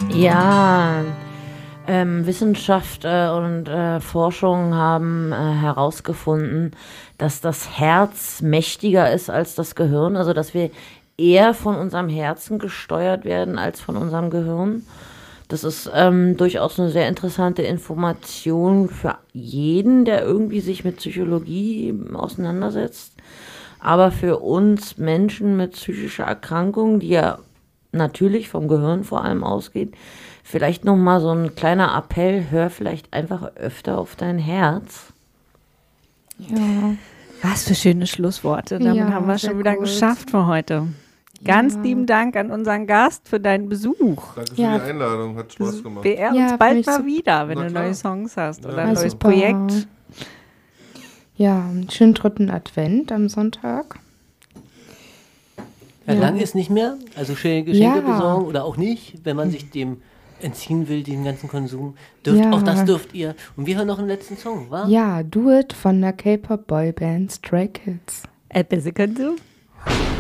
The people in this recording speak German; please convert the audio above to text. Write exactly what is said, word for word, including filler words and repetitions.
Ja, ähm, Wissenschaft äh, und äh, Forschung haben äh, herausgefunden, dass das Herz mächtiger ist als das Gehirn, also dass wir eher von unserem Herzen gesteuert werden als von unserem Gehirn. Das ist ähm, durchaus eine sehr interessante Information für jeden, der irgendwie sich mit Psychologie auseinandersetzt. Aber für uns Menschen mit psychischer Erkrankung, die ja natürlich vom Gehirn vor allem ausgeht, vielleicht nochmal so ein kleiner Appell, hör vielleicht einfach öfter auf dein Herz. Ja. Was für schöne Schlussworte. Damit Ja, haben wir sehr schon wieder gut. geschafft für heute. Ganz Ja. lieben Dank an unseren Gast für deinen Besuch. Danke für Ja. die Einladung, hat Spaß gemacht. Beehr Ja, uns find bald ich mal super. wieder, wenn Na du klar. neue Songs hast Ja. oder ein Ja, neues super. Projekt. Ja, einen schönen dritten Advent am Sonntag. Ja, Ja. lang ist nicht mehr. Also schöne Geschenke Ja. besorgen oder auch nicht, wenn man sich dem entziehen will, den ganzen Konsum. Dürft, Ja. Auch das dürft ihr. Und wir hören noch einen letzten Song, wa? Ja, Do It von der K-Pop-Boyband Stray Kids. Ein bisschen kannst du.